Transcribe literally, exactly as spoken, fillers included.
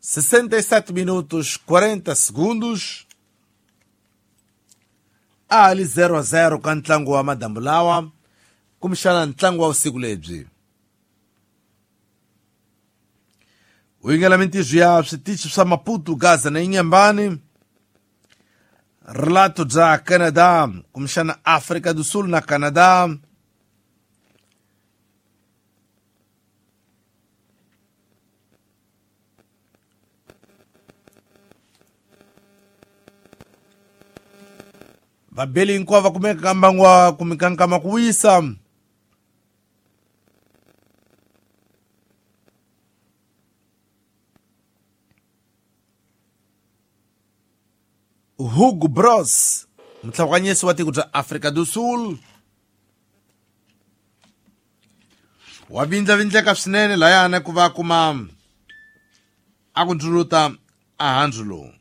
sessenta e sete minutos quarenta segundos. Ali zero a zero ka ntlangu wa madambulawa kumshana ntlangu wa usiku lebyi. Uingela mintijo ya switichi swa Maputo, Gaza na Inhambane. Relato za Canada kumshana África do Sul na Canadá. Vabeli nkwava kumekambangwa kumikankama kuwisa. Hugo Bros mtlawanyesi wa tiko za África do Sul wavindla vindleka swinene layana ku va kuma akundluluta a handle lowu.